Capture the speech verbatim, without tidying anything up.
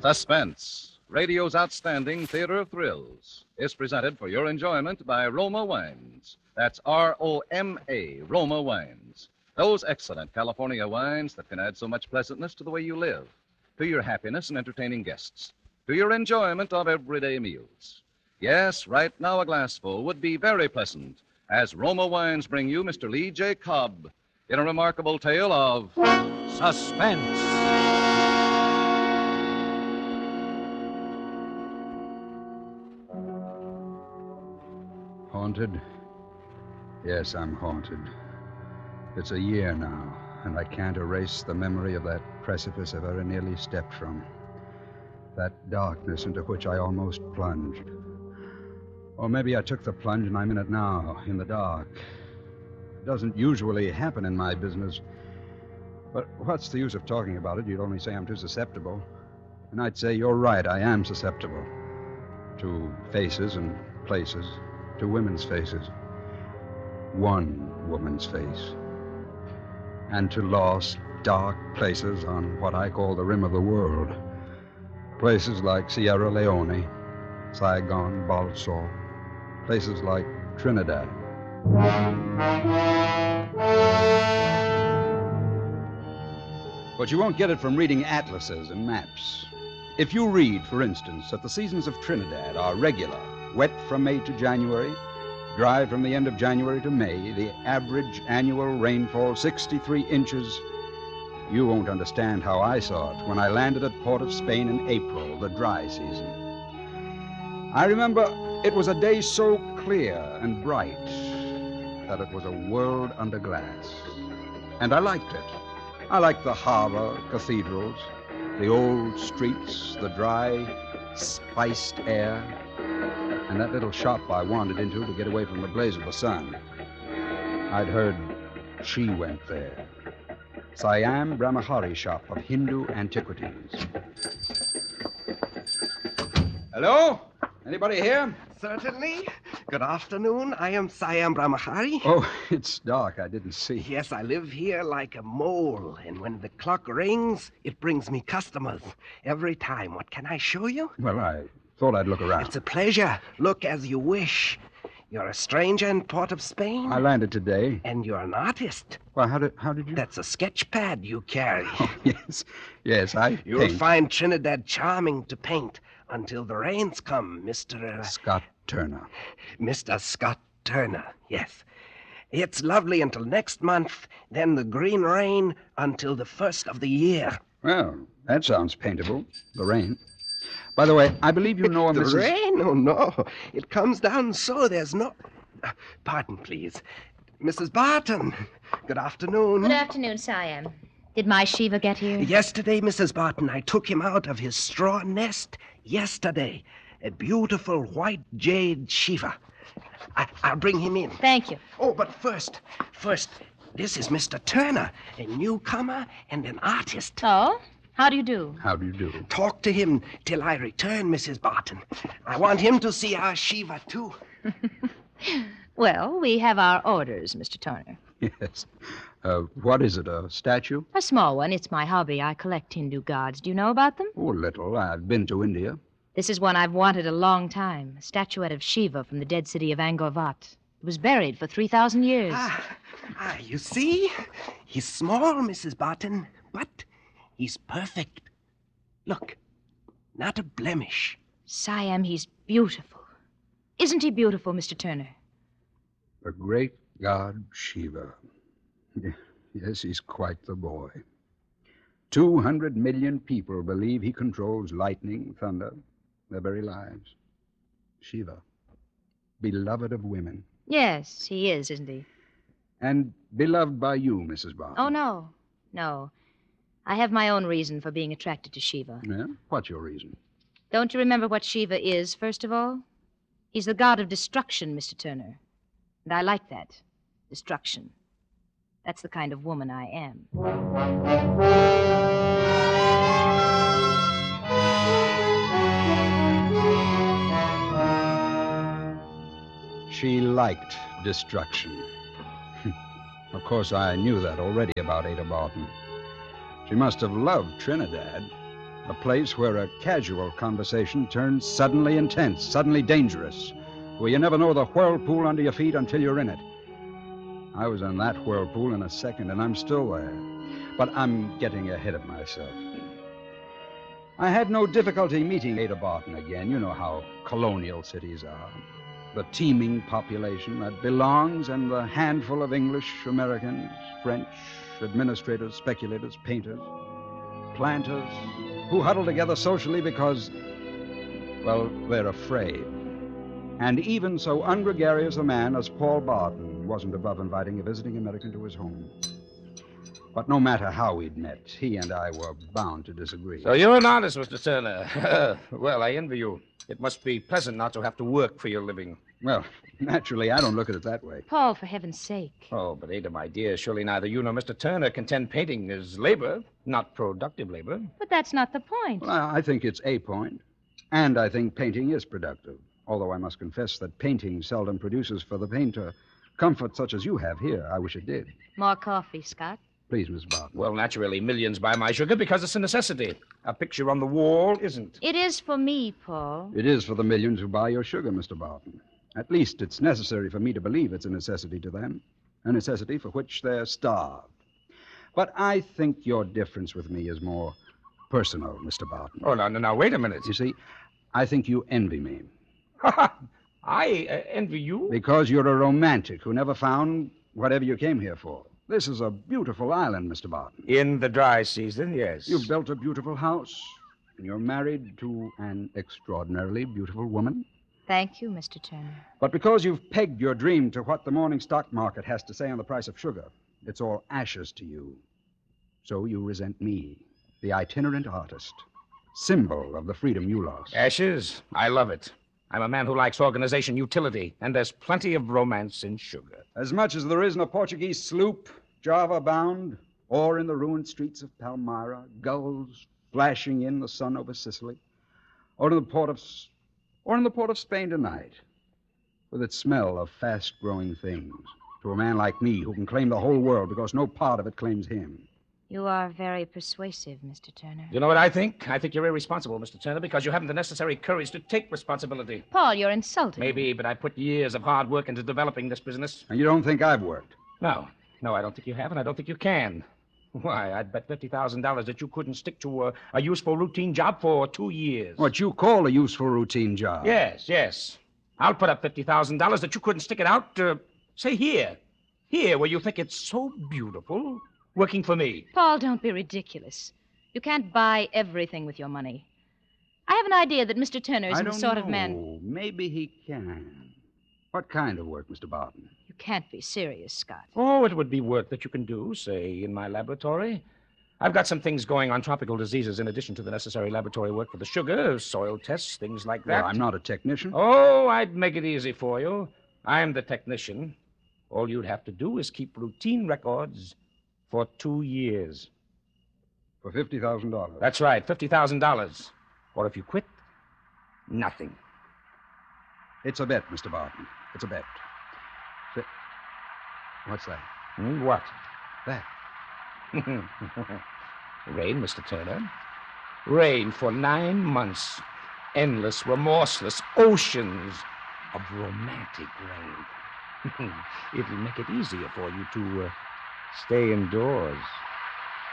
Suspense, radio's outstanding theater of thrills, is presented for your enjoyment by Roma Wines. That's R O M A, Roma Wines. Those excellent California wines that can add so much pleasantness to the way you live, to your happiness in entertaining guests, to your enjoyment of everyday meals. Yes, right now a glassful would be very pleasant, as Roma Wines bring you Mister Lee J. Cobb in a remarkable tale of suspense. Haunted? Yes, I'm haunted. It's a year now, and I can't erase the memory of that precipice I very nearly stepped from. That darkness into which I almost plunged. Or maybe I took the plunge and I'm in it now, in the dark. It doesn't usually happen in my business. But what's the use of talking about it? You'd only say I'm too susceptible. And I'd say you're right, I am susceptible. To faces and places. To women's faces. One woman's face. And to lost, dark places on what I call the rim of the world. Places like Sierra Leone, Saigon, Balsall. Places like Trinidad. But you won't get it from reading atlases and maps. If you read, for instance, that the seasons of Trinidad are regular, wet from May to January, dry from the end of January to May, the average annual rainfall sixty-three inches, you won't understand how I saw it when I landed at Port of Spain in April, the dry season. I remember it was a day so clear and bright that it was a world under glass. And I liked it. I liked the harbor, cathedrals, the old streets, the dry, spiced air, and that little shop I wandered into to get away from the blaze of the sun. I'd heard she went there. Siam Brahmachari shop of Hindu antiquities. Hello? Anybody here? Certainly. Good afternoon. I am Siam Brahmachari. Oh, it's dark. I didn't see. Yes, I live here like a mole, and when the clock rings, it brings me customers every time. What can I show you? Well, I thought I'd look around. It's a pleasure. Look as you wish. You're a stranger in Port of Spain? I landed today. And you're an artist? Well, how did, how did you... That's a sketch pad you carry. Oh, yes. Yes, I You'll paint. find Trinidad charming to paint until the rains come, Mister Uh, Scott Turner. Mister Scott Turner, yes. It's lovely until next month, then the green rain until the first of the year. Well, that sounds paintable. The rain. By the way, I believe you know a The Missus rain? Oh, no. It comes down so there's no... Uh, pardon, please. Missus Barton, good afternoon. Good afternoon, Siam. Did my Shiva get here? Yesterday, Missus Barton, I took him out of his straw nest. Yesterday. A beautiful white jade Shiva. I, I'll bring him in. Thank you. Oh, but first, first, this is Mister Turner, a newcomer and an artist. Oh? How do you do? How do you do? Talk to him till I return, Missus Barton. I want him to see our Shiva, too. Well, we have our orders, Mister Turner. Yes. Uh, what is it, a statue? A small one. It's my hobby. I collect Hindu gods. Do you know about them? Oh, little. I've been to India. This is one I've wanted a long time. A statuette of Shiva from the dead city of Angkor Wat. It was buried for three thousand years. Ah, ah, you see? He's small, Missus Barton, but he's perfect. Look, not a blemish. Siam, he's beautiful. Isn't he beautiful, Mister Turner? The great god Shiva. Yes, he's quite the boy. Two hundred million people believe he controls lightning, thunder, their very lives. Shiva, beloved of women. Yes, he is, isn't he? And beloved by you, Missus Barton. Oh, no. No. I have my own reason for being attracted to Shiva. Yeah? What's your reason? Don't you remember what Shiva is, first of all? He's the god of destruction, Mister Turner. And I like that. Destruction. That's the kind of woman I am. She liked destruction. Of course, I knew that already about Ada Barton. She must have loved Trinidad. A place where a casual conversation turns suddenly intense, suddenly dangerous, where you never know the whirlpool under your feet until you're in it. I was in that whirlpool in a second, and I'm still there. But I'm getting ahead of myself. I had no difficulty meeting Ada Barton again. You know how colonial cities are. The teeming population that belongs and the handful of English, Americans, French, administrators, speculators, painters, planters, who huddle together socially because, well, they're afraid. And even so ungregarious a man as Paul Barton wasn't above inviting a visiting American to his home. But no matter how we'd met, he and I were bound to disagree. So you're an artist, Mister Turner. Well, I envy you. It must be pleasant not to have to work for your living. Well, naturally, I don't look at it that way. Paul, for heaven's sake. Oh, but Ada, my dear, surely neither you nor Mister Turner contend painting is labor, not productive labor. But that's not the point. Well, I think it's a point. And I think painting is productive. Although I must confess that painting seldom produces for the painter comfort such as you have here. I wish it did. More coffee, Scott. Please, Miss Barton. Well, naturally, millions buy my sugar because it's a necessity. A picture on the wall isn't. It is for me, Paul. It is for the millions who buy your sugar, Mister Barton. At least it's necessary for me to believe it's a necessity to them, a necessity for which they're starved. But I think your difference with me is more personal, Mister Barton. Oh, no, no, no, wait a minute. You see, I think you envy me. I uh, envy you? Because you're a romantic who never found whatever you came here for. This is a beautiful island, Mister Barton. In the dry season, yes. You've built a beautiful house, and you're married to an extraordinarily beautiful woman. Thank you, Mister Turner. But because you've pegged your dream to what the morning stock market has to say on the price of sugar, it's all ashes to you. So you resent me, the itinerant artist, symbol of the freedom you lost. Ashes? I love it. I'm a man who likes organization, utility, and there's plenty of romance in sugar. As much as there is in a Portuguese sloop, Java-bound, or in the ruined streets of Palmyra, gulls flashing in the sun over Sicily, or in the port of, or in the port of Spain tonight, with its smell of fast-growing things, to a man like me who can claim the whole world because no part of it claims him. You are very persuasive, Mister Turner. You know what I think? I think you're irresponsible, Mister Turner, because you haven't the necessary courage to take responsibility. Paul, you're insulting. Maybe, but I put years of hard work into developing this business. And you don't think I've worked? No. No, I don't think you have, and I don't think you can. Why, I'd bet fifty thousand dollars that you couldn't stick to a, a useful routine job for two years. What you call a useful routine job? Yes, yes. I'll put up fifty thousand dollars that you couldn't stick it out, uh, say, here. Here, where you think it's so beautiful, working for me. Paul, don't be ridiculous. You can't buy everything with your money. I have an idea that Mister Turner is I the don't sort know. of man... Maybe he can. What kind of work, Mister Barton? You can't be serious, Scott. Oh, it would be work that you can do, say, in my laboratory. I've got some things going on tropical diseases in addition to the necessary laboratory work for the sugar, soil tests, things like that. Well, I'm not a technician. Oh, I'd make it easy for you. I'm the technician. All you'd have to do is keep routine records for two years. For fifty thousand dollars. That's right, fifty thousand dollars. Or if you quit, nothing. It's a bet, Mister Barton. It's a bet. Fi- What's that? Hmm, what? That. Rain, Mister Turner. Rain for nine months. Endless, remorseless oceans of romantic rain. It'll make it easier for you to uh, stay indoors.